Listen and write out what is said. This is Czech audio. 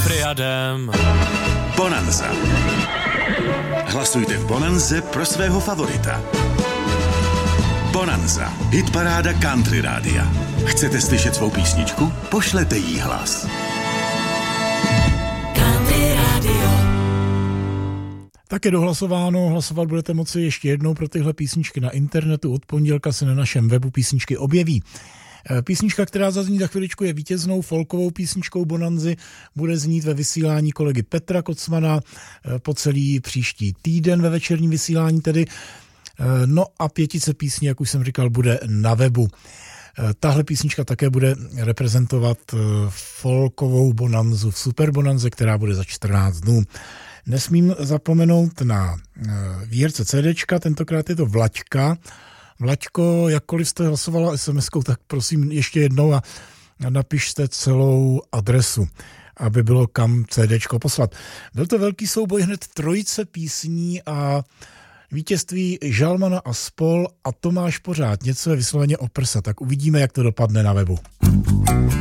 Priadem. Bonanza. Hlasujte v Bonanze pro svého favorita. Bonanza. Hitparáda Country Rádia. Chcete slyšet svou písničku? Pošlete jí hlas. Country Radio. Tak je dohlasováno, hlasovat budete moci ještě jednou pro tyhle písničky na internetu. Od pondělka se na našem webu písničky objeví. Písnička, která zazní za chviličku, je vítěznou folkovou písničkou Bonanzy, bude znít ve vysílání kolegy Petra Kocmana po celý příští týden ve večerním vysílání tedy. No a 500 písní, jak už jsem říkal, bude na webu. Tahle písnička také bude reprezentovat folkovou bonanzu v Superbonanze, která bude za 14 dnů. Nesmím zapomenout na výherce CDčka, tentokrát je to Vlaďka. Vlaďko, jakkoliv jste hlasovala SMS-kou, tak prosím ještě jednou a napište celou adresu, aby bylo kam CDčko poslat. Byl to velký souboj, hned 3 písní a vítězství Žalmana a spol a Tomáš Pořád. Něco je vysloveně o prsa, tak uvidíme, jak to dopadne na webu.